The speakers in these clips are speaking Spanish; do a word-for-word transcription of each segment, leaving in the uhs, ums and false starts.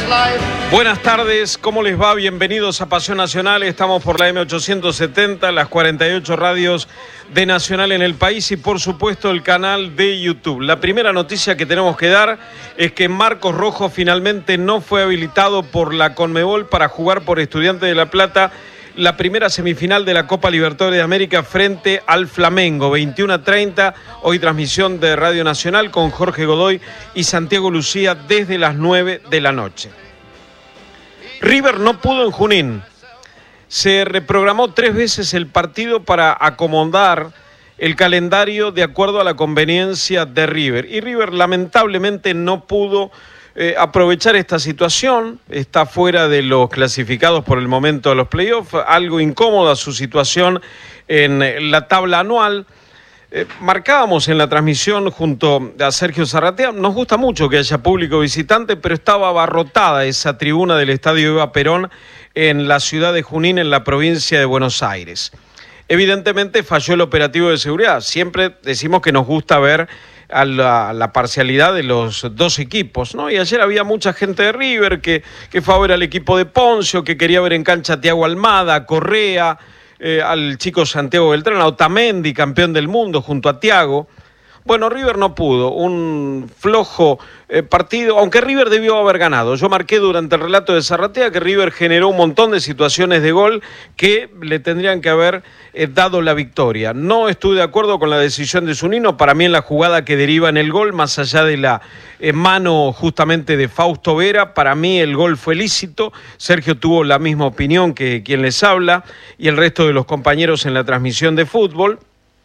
Buenas tardes, ¿cómo les va? Bienvenidos a Pasión Nacional. Estamos por la eme ochocientos setenta, las cuarenta y ocho radios de Nacional en el país y por supuesto el canal de YouTube. La primera noticia que tenemos que dar es que Marcos Rojo finalmente no fue habilitado por la Conmebol para jugar por Estudiantes de La Plata la primera semifinal de la Copa Libertadores de América frente al Flamengo, veintiuno a treinta, hoy transmisión de Radio Nacional con Jorge Godoy y Santiago Lucía desde las nueve de la noche. River no pudo en Junín, se reprogramó tres veces el partido para acomodar el calendario de acuerdo a la conveniencia de River, y River lamentablemente no pudo Eh, aprovechar esta situación, está fuera de los clasificados por el momento de los playoffs, algo incómoda su situación en la tabla anual. Eh, marcábamos en la transmisión junto a Sergio Zarratea, nos gusta mucho que haya público visitante, pero estaba abarrotada esa tribuna del Estadio Eva Perón en la ciudad de Junín, en la provincia de Buenos Aires. Evidentemente falló el operativo de seguridad, siempre decimos que nos gusta ver a la, a la parcialidad de los dos equipos, ¿no? Y ayer había mucha gente de River que, que fue a ver al equipo de Poncio, que quería ver en cancha a Thiago Almada, a Correa, eh, al chico Santiago Beltrán, a Otamendi, campeón del mundo, junto a Thiago. Bueno, River no pudo, un flojo eh, partido, aunque River debió haber ganado. Yo marqué durante el relato de Zarratea que River generó un montón de situaciones de gol que le tendrían que haber eh, dado la victoria. No estuve de acuerdo con la decisión de Zunino, para mí en la jugada que deriva en el gol, más allá de la eh, mano justamente de Fausto Vera, para mí el gol fue lícito. Sergio tuvo la misma opinión que quien les habla y el resto de los compañeros en la transmisión de fútbol.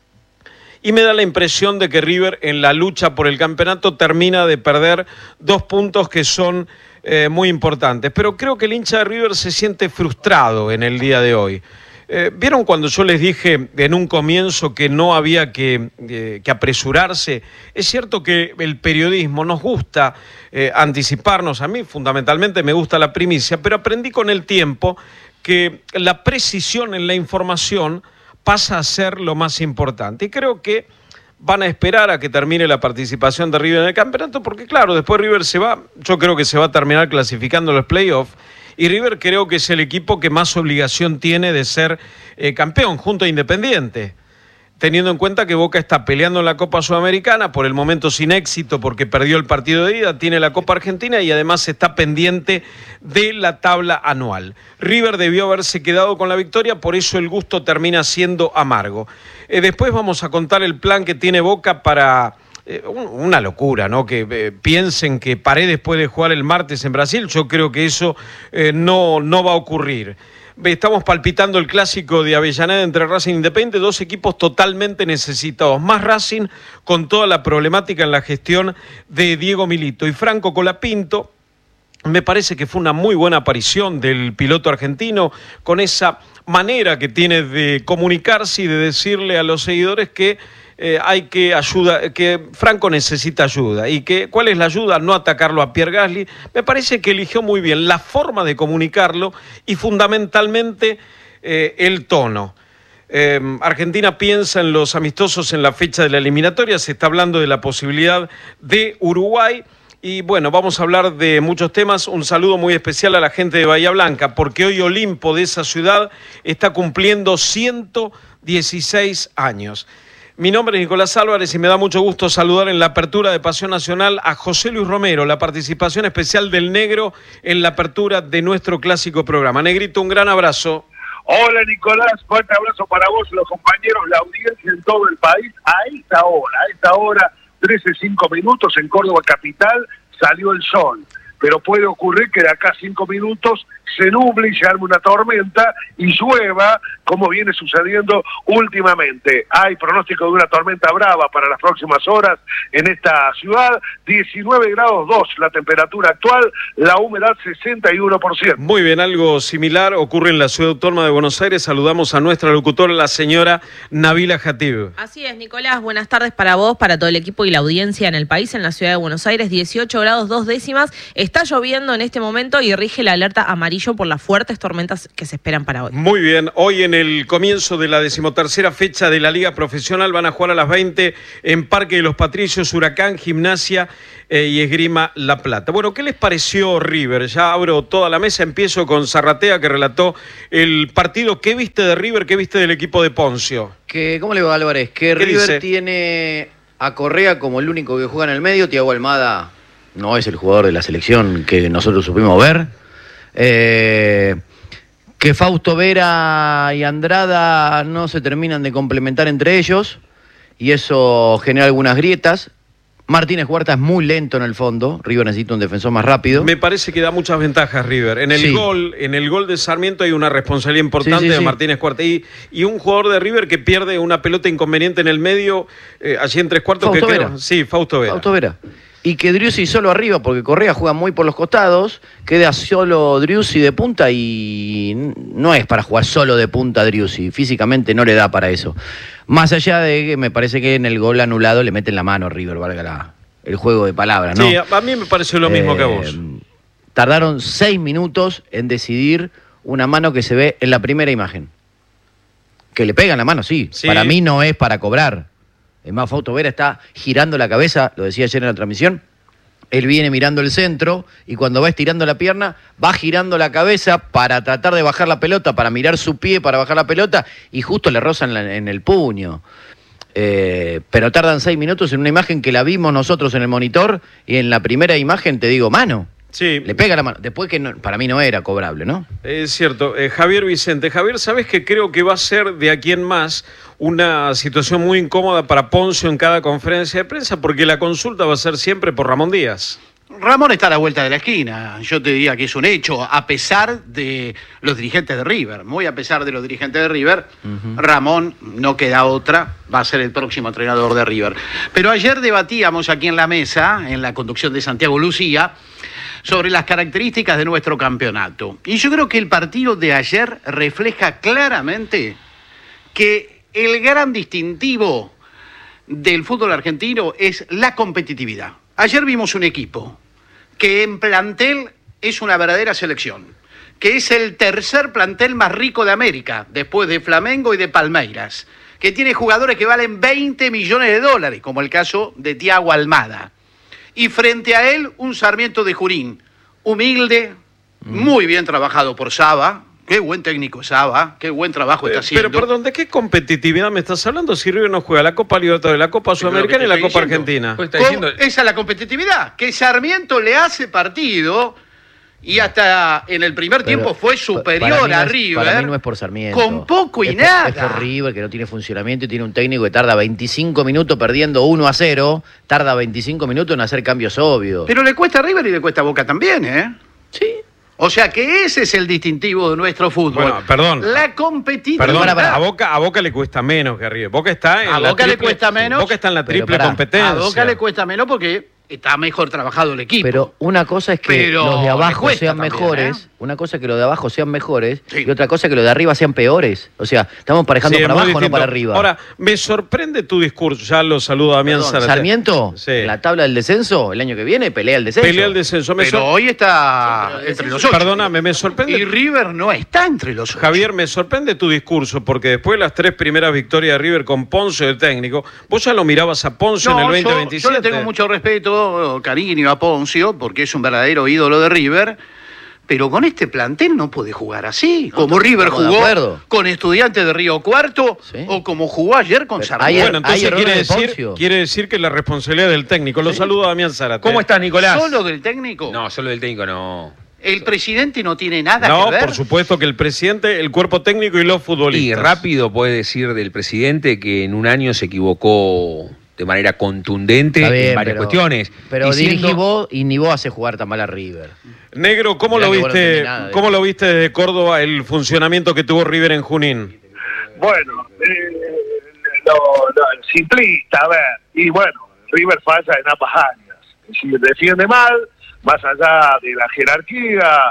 Y me da la impresión de que River en la lucha por el campeonato termina de perder dos puntos que son eh, muy importantes. Pero creo que el hincha de River se siente frustrado en el día de hoy. Eh, ¿Vieron cuando yo les dije en un comienzo que no había que, eh, que apresurarse? Es cierto que el periodismo nos gusta eh, anticiparnos. A mí fundamentalmente me gusta la primicia, pero aprendí con el tiempo que la precisión en la información pasa a ser lo más importante. Y creo que van a esperar a que termine la participación de River en el campeonato, porque claro, después River se va, yo creo que se va a terminar clasificando los playoffs, y River creo que es el equipo que más obligación tiene de ser eh, campeón, junto a Independiente. Teniendo en cuenta que Boca está peleando en la Copa Sudamericana, por el momento sin éxito porque perdió el partido de ida, tiene la Copa Argentina y además está pendiente de la tabla anual. River debió haberse quedado con la victoria, por eso el gusto termina siendo amargo. Eh, después vamos a contar el plan que tiene Boca para eh, una locura, ¿no? Que eh, piensen que Paredes puede jugar el martes en Brasil, yo creo que eso eh, no, no va a ocurrir. Estamos palpitando el clásico de Avellaneda entre Racing e Independiente, dos equipos totalmente necesitados, más Racing con toda la problemática en la gestión de Diego Milito. Y Franco Colapinto, me parece que fue una muy buena aparición del piloto argentino, con esa manera que tiene de comunicarse y de decirle a los seguidores que Eh, hay que ayuda, que Franco necesita ayuda, y que ¿cuál es la ayuda? No atacarlo a Pierre Gasly. Me parece que eligió muy bien la forma de comunicarlo y fundamentalmente eh, el tono. Eh, Argentina piensa en los amistosos en la fecha de la eliminatoria, se está hablando de la posibilidad de Uruguay. Y bueno, vamos a hablar de muchos temas. Un saludo muy especial a la gente de Bahía Blanca, porque hoy Olimpo de esa ciudad está cumpliendo ciento dieciséis años. Mi nombre es Nicolás Álvarez y me da mucho gusto saludar en la apertura de Pasión Nacional a José Luis Romero, la participación especial del Negro en la apertura de nuestro clásico programa. Negrito, un gran abrazo. Hola Nicolás, fuerte abrazo para vos, los compañeros, la audiencia en todo el país. A esta hora, a esta hora, trece cinco minutos en Córdoba capital, salió el sol. Pero puede ocurrir que de acá a cinco minutos se nuble y se arme una tormenta y llueva, como viene sucediendo últimamente. Hay pronóstico de una tormenta brava para las próximas horas en esta ciudad. diecinueve grados dos la temperatura actual, la humedad sesenta y uno por ciento. Muy bien, algo similar ocurre en la Ciudad Autónoma de Buenos Aires. Saludamos a nuestra locutora, la señora Nabila Jatib. Así es, Nicolás, buenas tardes para vos, para todo el equipo y la audiencia en el país, en la Ciudad de Buenos Aires. Dieciocho grados dos décimas. Está está lloviendo en este momento y rige la alerta amarillo por las fuertes tormentas que se esperan para hoy. Muy bien, hoy en el comienzo de la decimotercera fecha de la Liga Profesional van a jugar a las veinte en Parque de los Patricios, Huracán, Gimnasia eh, y Esgrima La Plata. Bueno, ¿qué les pareció River? Ya abro toda la mesa, empiezo con Zarratea, que relató el partido. ¿Qué viste de River? ¿Qué viste del equipo de Poncio? Que, ¿Cómo le va, Álvarez? Que River dice? Tiene a Correa como el único que juega en el medio. Thiago Almada no es el jugador de la selección que nosotros supimos ver. Eh, que Fausto Vera y Andrada no se terminan de complementar entre ellos y eso genera algunas grietas. Martínez Huerta es muy lento en el fondo. River necesita un defensor más rápido. Me parece que da muchas ventajas River. En el sí. gol, en el gol de Sarmiento hay una responsabilidad importante sí, sí, de sí. Martínez Huerta. Y, y un jugador de River que pierde una pelota inconveniente en el medio, eh, allí en tres cuartos. Fausto que Vera. Queda. Sí, Fausto Vera. Fausto Vera. Y que Driussi solo arriba, porque Correa juega muy por los costados, queda solo Driussi de punta y no es para jugar solo de punta Driussi, físicamente no le da para eso. Más allá de que me parece que en el gol anulado le meten la mano a River, valga la, el juego de palabras, ¿no? Sí, a mí me pareció lo mismo eh, que a vos. Tardaron seis minutos en decidir una mano que se ve en la primera imagen. Que le pegan la mano, sí. sí. Para mí no es para cobrar. Es más, Fausto Vera está girando la cabeza, lo decía ayer en la transmisión, él viene mirando el centro y cuando va estirando la pierna, va girando la cabeza para tratar de bajar la pelota, para mirar su pie, para bajar la pelota, y justo le rozan en, en el puño. Eh, pero tardan seis minutos en una imagen que la vimos nosotros en el monitor, y en la primera imagen te digo, mano. Sí. Le pega la mano. Después que no, para mí no era cobrable, ¿no? Es cierto. Eh, Javier Vicente. Javier, ¿sabes que creo que va a ser de aquí en más una situación muy incómoda para Poncio en cada conferencia de prensa? Porque la consulta va a ser siempre por Ramón Díaz. Ramón está a la vuelta de la esquina. Yo te diría que es un hecho, a pesar de los dirigentes de River. Muy a pesar de los dirigentes de River, uh-huh. Ramón, no queda otra, va a ser el próximo entrenador de River. Pero ayer debatíamos aquí en la mesa, en la conducción de Santiago Lucía, sobre las características de nuestro campeonato. Y yo creo que el partido de ayer refleja claramente que el gran distintivo del fútbol argentino es la competitividad. Ayer vimos un equipo que en plantel es una verdadera selección, que es el tercer plantel más rico de América, después de Flamengo y de Palmeiras, que tiene jugadores que valen veinte millones de dólares, como el caso de Thiago Almada. Y frente a él, un Sarmiento de Junín, humilde, mm. muy bien trabajado por Saba. Qué buen técnico Saba, qué buen trabajo está haciendo. Pero, perdón, ¿de qué competitividad me estás hablando si River no juega la Copa Libertadores, la Copa Sudamericana y la Copa diciendo? Argentina? Pues diciendo... Esa es la competitividad, que Sarmiento le hace partido y hasta en el primer tiempo pero, fue superior no a es, River. Para mí no es por Sarmiento. Con poco y es nada. Por, es por River, que no tiene funcionamiento y tiene un técnico que tarda veinticinco minutos perdiendo uno a cero, tarda veinticinco minutos en hacer cambios obvios. Pero le cuesta a River y le cuesta a Boca también, ¿eh? Sí. O sea que ese es el distintivo de nuestro fútbol. Bueno, perdón. La competitividad. Perdón, para, para. A, Boca, a Boca le cuesta menos que a River. Boca está en a la Boca triple, le cuesta menos. Boca está en la triple para, competencia. A Boca le cuesta menos porque está mejor trabajado el equipo. Pero una cosa es que Pero los de abajo sean también, mejores, ¿eh? Una cosa es que los de abajo sean mejores sí. Y otra cosa es que los de arriba sean peores. O sea, estamos parejando sí, para abajo, distinto. no para arriba. Ahora, me sorprende tu discurso. Ya lo saludo a Damián Zarate. Sarmiento, sí. En la tabla del descenso, el año que viene pelea el descenso. Pelea el descenso. Me pero sor... hoy está sí, entre los ocho. Perdóname, me sorprende. Y River no está entre los ocho. Javier, me sorprende tu discurso, porque después de las tres primeras victorias de River con Poncio de técnico, vos ya lo mirabas a Poncio no, en el veinte veintisiete. Yo, yo le tengo mucho respeto, cariño a Poncio, porque es un verdadero ídolo de River. Pero con este plantel no puede jugar así. No, como River jugó con Estudiantes de Río Cuarto, ¿sí? O como jugó ayer con Sarmiento. Bueno, entonces quiere decir, quiere decir que la responsabilidad del técnico. Lo sí. Saludo a Damián Zarate. ¿Cómo estás, Nicolás? ¿Solo del técnico? No, solo del técnico no. ¿El presidente no tiene nada no, que ver? No, por supuesto que el presidente, el cuerpo técnico y los futbolistas. Y rápido puede decir del presidente que en un año se equivocó de manera contundente bien, en varias pero, cuestiones. Pero diciendo... dirigí y ni vos hace jugar tan mal a River. Negro, ¿cómo Mirá lo viste nada, ¿cómo lo viste desde Córdoba el funcionamiento que tuvo River en Junín? Bueno, eh, lo, lo, simplista, a ver, y bueno, River falla en ambas áreas. Si defiende mal, más allá de la jerarquía,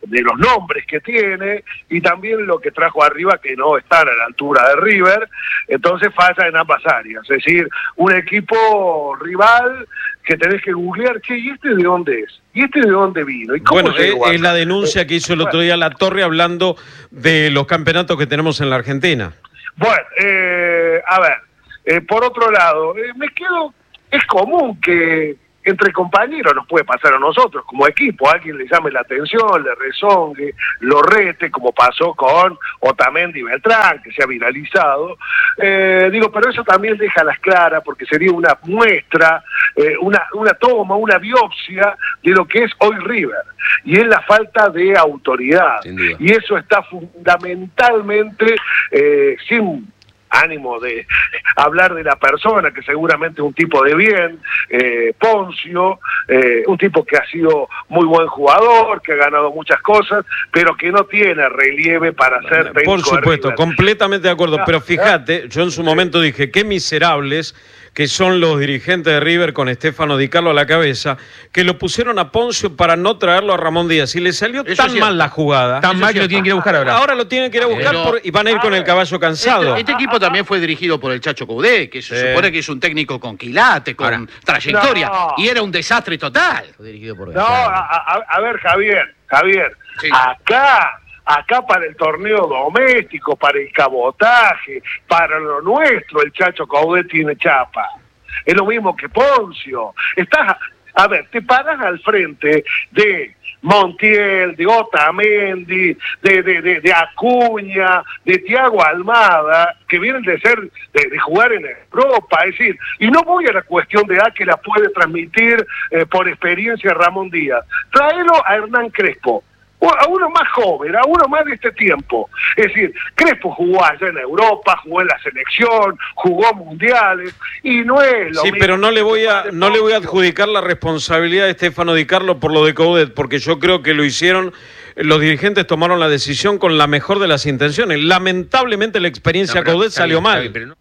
de los nombres que tiene y también lo que trajo arriba que no están a la altura de River, entonces falla en ambas áreas, es decir, un equipo rival que tenés que googlear, che, ¿y este de dónde es? ¿Y este de dónde vino? ¿Y cómo bueno, es, es la denuncia que hizo el otro día La Torre hablando de los campeonatos que tenemos en la Argentina. Bueno, eh, a ver, eh, por otro lado, eh, me quedo, es común que entre compañeros nos puede pasar a nosotros como equipo, alguien le llame la atención, le rezongue, lo rete, como pasó con Otamendi y Beltrán, que se ha viralizado. Eh, digo, pero eso también deja las claras, porque sería una muestra, eh, una, una toma, una biopsia de lo que es hoy River, y es la falta de autoridad. Y eso está fundamentalmente eh, sin ánimo de hablar de la persona, que seguramente es un tipo de bien, eh, Poncio, eh, un tipo que ha sido muy buen jugador, que ha ganado muchas cosas, pero que no tiene relieve para ser técnico. Por supuesto, completamente de acuerdo, pero fíjate, yo en su momento dije, qué miserables que son los dirigentes de River con Stefano Di Carlo a la cabeza, que lo pusieron a Poncio para no traerlo a Ramón Díaz. Y le salió Eso tan mal la jugada. Tan mal que lo tienen que ir a buscar ahora. Ahora lo tienen que ir a buscar Pero, por, y van a ir con el caballo cansado. Este, este equipo también fue dirigido por el Chacho Coudet, que se Sí. supone que es un técnico con quilate, con Ahora, trayectoria, no. y era un desastre total. Fue dirigido por No, a, a, a ver, Javier, Javier, Sí. acá, acá para el torneo doméstico, para el cabotaje, para lo nuestro, el Chacho Coudet tiene chapa. Es lo mismo que Poncio. Estás, a ver, te paras al frente de Montiel, de Otamendi, de, de, de, de Acuña, de Thiago Almada, que vienen de ser, de, de jugar en Europa, es decir, y no voy a la cuestión de A que la puede transmitir eh, por experiencia Ramón Díaz. Tráelo a Hernán Crespo, a uno más joven, a uno más de este tiempo. Es decir, Crespo jugó allá en Europa, jugó en la selección, jugó mundiales, y no es lo Sí, mismo. pero no le voy a no le voy a adjudicar la responsabilidad de Stefano Di Carlo por lo de Coudet, porque yo creo que lo hicieron, los dirigentes tomaron la decisión con la mejor de las intenciones. Lamentablemente la experiencia No, pero Coudet está salió bien, está mal. bien, pero no-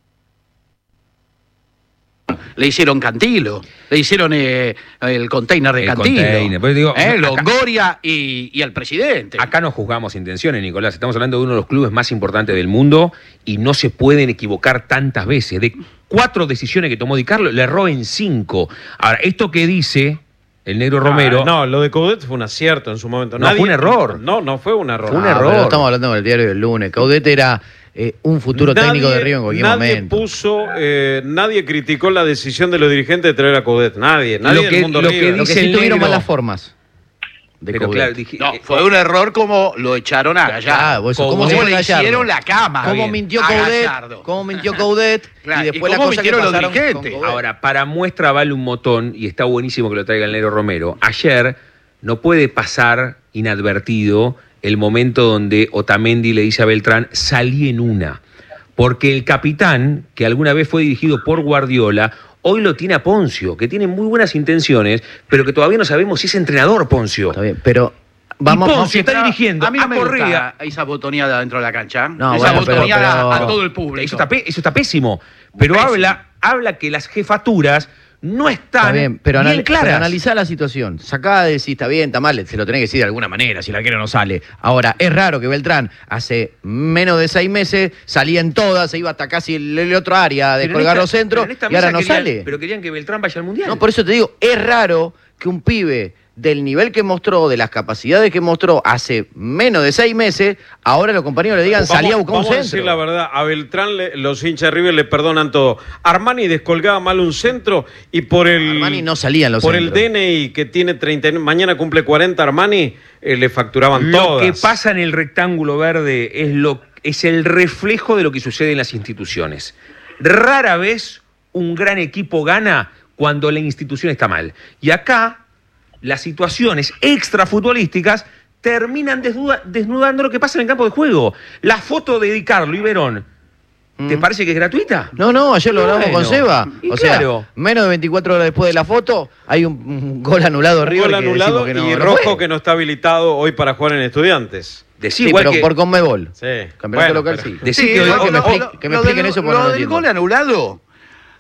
Le hicieron Cantilo, le hicieron eh, el container de El Cantilo, container, pues digo, eh, acá- Longoria y, y el presidente. Acá no juzgamos intenciones, Nicolás. Estamos hablando de uno de los clubes más importantes del mundo y no se pueden equivocar tantas veces. De cuatro decisiones que tomó Di Carlo, le erró en cinco. Ahora, esto que dice el negro Romero... Ah, no, lo de Coudet fue un acierto en su momento. No, fue un error. No, no fue un error. Fue un Ah, error. pero estamos hablando con el diario del lunes. Coudet era eh, un futuro Nadie- técnico de River en cualquier nadie momento. puso, eh, nadie criticó la decisión de los dirigentes de traer a Coudet. Nadie, nadie Lo del que- mundo lo que River. Lo que dice sí el tuvieron negro- malas formas de Pero Coudet. claro, dije, No, eh, fue un error como lo echaron a Gallardo. Ah, vos- ¿cómo Como se fue le Gallardo? hicieron la cama. ¿Cómo bien. mintió A Coudet? Gallardo. ¿Cómo mintió Coudet? Claro, Y después ¿y las cómo cosas que mintieron los pasaron con dirigentes? Coudet. Ahora, para muestra vale un montón, y está buenísimo que lo traiga el negro Romero. Ayer no puede pasar inadvertido el momento donde Otamendi le dice a Beltrán, salí en una. Porque el capitán, que alguna vez fue dirigido por Guardiola, hoy lo tiene a Poncio, que tiene muy buenas intenciones, pero que todavía no sabemos si es entrenador Poncio. Está bien, pero vamos... Y Poncio vamos- está Pero dirigiendo a mí no a me Correa. gusta esa botoneada dentro de la cancha. No, esa bueno, pero- botoneada pero- a todo el público. Eso está, pe- eso está pésimo. Pero Pésimo. habla, habla que las jefaturas no están Está bien, pero, bien anal- claras. pero analizá la situación. Sacá de decir, está bien, está mal, se lo tenés que decir de alguna manera, si el arquero no sale. Ahora, es raro que Beltrán hace menos de seis meses salía en todas, se iba hasta casi el, el otro área de Pero en colgar esta- los centros pero en esta y ahora mesa no querían- sale. Pero querían que Beltrán vaya al Mundial. No, por eso te digo, es raro que un pibe del nivel que mostró, de las capacidades que mostró hace menos de seis meses, ahora los compañeros le digan, salí a buscar un vamos a centro. decir la verdad, a Beltrán le- los hinchas de River le perdonan todo. Armani descolgaba mal un centro y por el Armani no salía en los por centros. el D N I que tiene treinta, y nueve, mañana cumple cuarenta Armani, eh, le facturaban Lo todas. que pasa en el rectángulo verde es, lo, es el reflejo de lo que sucede en las instituciones. Rara vez un gran equipo gana cuando la institución está mal. Y acá las situaciones extrafutbolísticas terminan desnuda- desnudando lo que pasa en el campo de juego. La foto de Di Carlo y Verón, ¿te Mm. parece que es gratuita? No, no, ayer lo hablamos Bueno, con Seba. y O sea, claro. menos de veinticuatro horas después de la foto, hay un, un gol anulado Un River gol que anulado decimos que no, y no Rojo fue. que no está habilitado hoy para jugar en Estudiantes. Decí Sí, igual pero que, por Conmebol. Sí. Campeonato Bueno, local, pero- sí. decí Sí, que hoy- lo- que me lo- explique- lo- que me lo expliquen del- eso porque Lo no lo del entiendo. gol anulado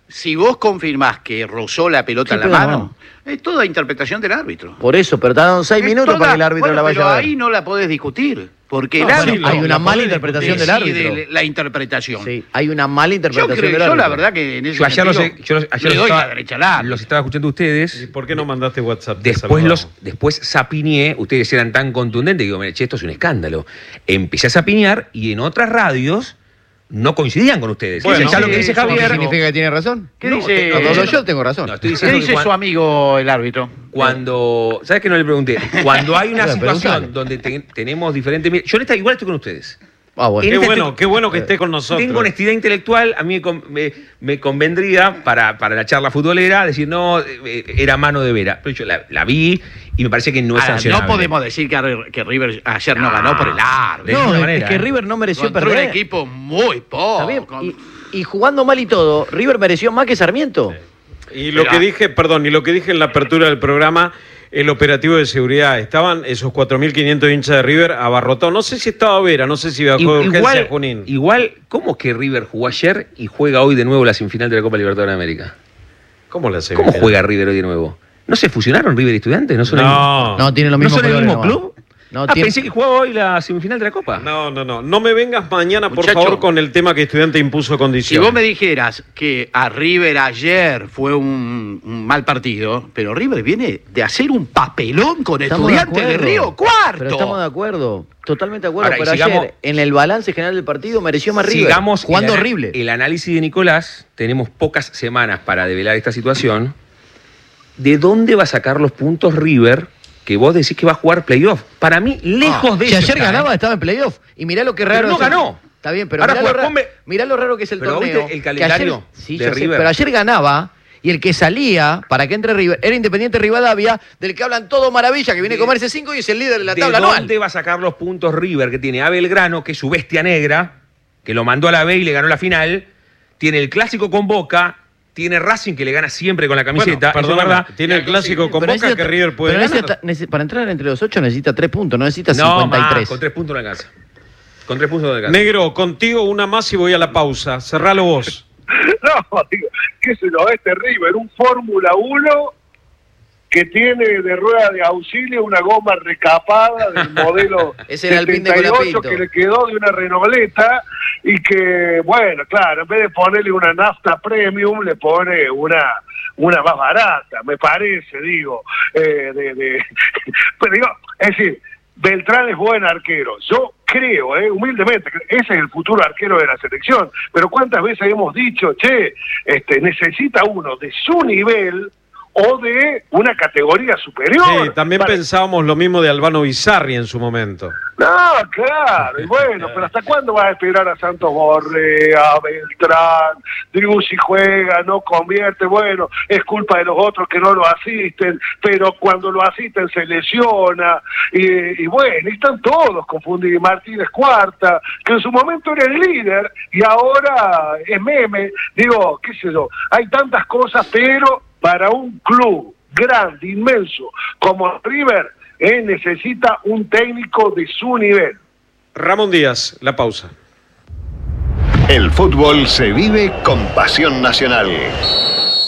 si vos confirmás que rozó la pelota Sí, en la pero mano, no. es toda interpretación del árbitro. Por eso, pero tardaron seis Es minutos toda- para que el árbitro bueno, la vaya pero a ver. ahí no la podés discutir, porque No, el sí, árbitro la- hay una la mala podés interpretación del decide árbitro. la interpretación. Sí, hay una mala Yo, interpretación creo, del yo árbitro. la verdad que en ese Yo ayer, los, sentido, yo los- ayer le los doy estaba, la derecha al árbitro. los estaba escuchando a ¿Y ustedes. por qué no mandaste WhatsApp? Te Después los, saludamos. después zapineé, ustedes eran tan contundentes, digo, mira, che, esto es un escándalo. Empecé a zapinear y en otras radios no coincidían con ustedes. Bueno, Entonces, ya lo que sí, dice eso ¿Qué Javier. significa que tiene razón? ¿Qué No, dice? te- No, Eh, no, yo tengo razón. No, estoy ¿Qué diciendo que dice cuan- su amigo el árbitro? cuando. ¿Sabes que no le pregunté? Cuando hay una Bueno, situación preguntale. donde te- tenemos diferentes. mir- Yo en esta igual estoy con ustedes. Ah, bueno. Qué este- bueno, qué bueno que esté con nosotros. Tengo honestidad intelectual, a mí me, con- me- me convendría para, para la charla futbolera decir, no, eh, era mano de Vera. Pero yo la, la vi y me parece que no es Ahora, sancionable. no podemos decir que, Ar- que River ayer no, No, ganó por el de árbitro. ninguna No, es manera, que ¿eh? River no mereció Contra un perder. equipo muy poco. Está bien. Y, y jugando mal y todo, River mereció más que Sarmiento. Y lo Pero- que dije, perdón, y lo que dije en la apertura del programa, el operativo de seguridad, estaban esos cuatro mil quinientos hinchas de River abarrotados. No sé si estaba Vera, no sé si bajó de urgencia Igual, Junín. igual, ¿cómo que River jugó ayer y juega hoy de nuevo la semifinal de la Copa Libertadores de América? ¿Cómo la hace? ¿Cómo juega River hoy de nuevo? ¿No se fusionaron River y Estudiantes? ¿No son el, No, No, tiene lo ¿no mismo son el colores mismo nomás. club? No, ah, tiene- pensé que jugaba hoy la semifinal de la Copa. no, no, no. No me vengas mañana, por Muchacho. favor, con el tema que Estudiante impuso Si condición. vos me dijeras que a River ayer fue un, un mal partido, pero River viene de hacer un papelón con Estamos Estudiantes de, acuerdo. Río Cuarto. Pero estamos de acuerdo, totalmente de acuerdo. Ahora, y pero sigamos- ayer, en el balance general del partido, mereció más River. Sigamos jugando el ana- horrible. El análisis de Nicolás, tenemos pocas semanas para develar esta situación. ¿De dónde va a sacar los puntos River que vos decís que va a jugar playoff? Para mí, lejos Ah, de si eso. ayer está, ganaba, ¿eh? estaba en playoff. Y mirá lo que raro Pero no es el- ganó. Está bien, pero Ahora mirá, lo juega- raro, ponme- mirá lo raro que es el Pero torneo. ¿viste el que calendario ayer- sí, de ya sé, River? pero ayer ganaba y el que salía para que entre River era Independiente Rivadavia, del que hablan todo maravilla, que viene a comerse cinco y es el líder de la ¿De tabla dónde anual. va a sacar los puntos River que tiene a Belgrano, que es su bestia negra, que lo mandó a la B y le ganó la final? Tiene el clásico con Boca, tiene Racing que le gana siempre con la Bueno, camiseta, eso es perdóname, verdad. tiene el clásico con Pero Boca necesita- que River puede pero ganar. necesita- nece- para entrar entre los ocho necesita tres puntos, no necesita No, cincuenta y más, tres. con tres puntos no alcanza. Con tres puntos no alcanza. Negro, contigo una más y voy a la pausa. Cerralo vos. No, digo, qué sé yo, este River, un Fórmula uno que tiene de rueda de auxilio una goma recapada del modelo Ese era el pin de setenta y ocho Colapinto. que le quedó de una Renauleta y que, bueno, claro, en vez de ponerle una nafta premium, le pone una una más barata, me parece, digo. Eh, de, de... Pero digo, es decir, Beltrán es buen arquero. Yo creo, eh, humildemente, ese es el futuro arquero de la selección. Pero ¿cuántas veces hemos dicho, che, este, necesita uno de su nivel o de una categoría superior? Sí, también Para- pensábamos lo mismo de Albano Bizarri en su momento. No, claro, y bueno, pero ¿hasta cuándo vas a esperar a Santos Borrea, a Beltrán? Digo, si juega, no convierte, bueno, es culpa de los otros que no lo asisten, pero cuando lo asisten se lesiona, y, y bueno, y están todos confundidos. Martínez Cuarta, que en su momento era el líder, y ahora es meme, digo, qué sé yo, hay tantas cosas, pero para un club grande, inmenso, como River, eh, necesita un técnico de su nivel. Ramón Díaz, la pausa. El fútbol se vive con pasión nacional.